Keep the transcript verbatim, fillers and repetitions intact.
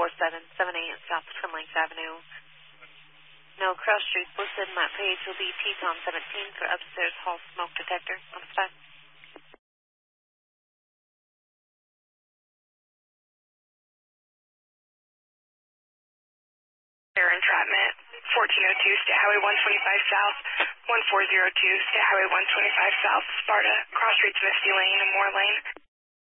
four seven seven eight South Twin Lakes Avenue. No cross streets listed in that page will be T COM seventeen for upstairs hall smoke detector on the spot. Air entrapment, fourteen oh two, State Highway one twenty-five South, one four zero two, State Highway one twenty-five South, Sparta, cross streets Misty Lane and Moore Lane.